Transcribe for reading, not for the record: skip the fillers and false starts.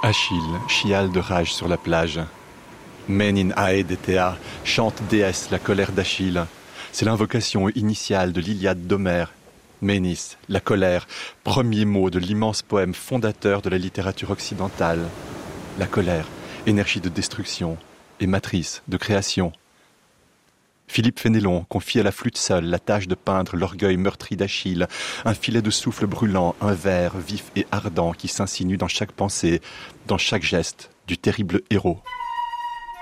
Achille chiale de rage sur la plage. Menin Aedetea chante déesse la colère d'Achille. C'est l'invocation initiale de l'Iliade d'Homère. Ménis, la colère, premier mot de l'immense poème fondateur de la littérature occidentale. La colère, énergie de destruction et matrice de création. Philippe Fénélon confie à la flûte seule la tâche de peindre l'orgueil meurtri d'Achille, un filet de souffle brûlant, un vers vif et ardent qui s'insinue dans chaque pensée, dans chaque geste du terrible héros.